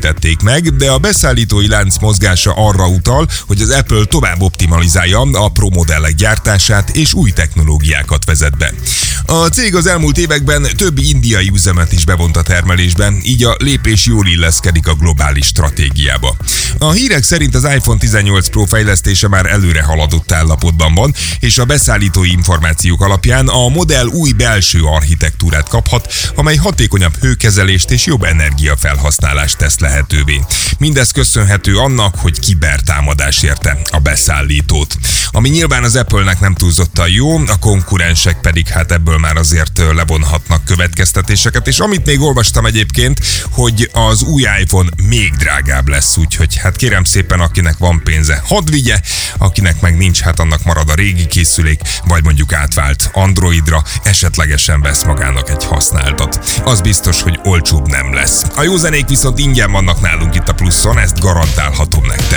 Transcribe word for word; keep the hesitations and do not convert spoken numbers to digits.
jelentették meg, de a beszállítói lánc mozgása arra utal, hogy az Apple tovább optimalizálja a Pro modellek gyártását és új technológiákat vezet be. A cég az elmúlt években több indiai üzemet is bevont a termelésben, így a lépés jól illeszkedik a globális stratégiába. A hírek szerint az iPhone tizennyolc Pro fejlesztése már előre haladott állapotban van, és a beszállítói információk alapján a modell új belső architektúrát kaphat, amely hatékonyabb hőkezelést és jobb energiafelhasználást tesz lehetővé. Mindez köszönhető annak, hogy kibertámadás érte a beszállítót. Ami nyilván az Apple-nek nem túlzottan jó, a konkurensek pedig hát ebből már azért levonhatnak következtetéseket, és amit még olvastam egyébként, hogy az új iPhone még drágább lesz, úgyhogy hát kérem szépen, akinek van pénze, hadd vigye, akinek meg nincs, hát annak marad a régi készülék, vagy mondjuk átvált Androidra, esetlegesen vesz magának egy használtat. Az biztos, hogy olcsóbb nem lesz. A jó zenék viszont ingyen vannak nálunk itt a Pluszon, ezt garantálhatom nektek.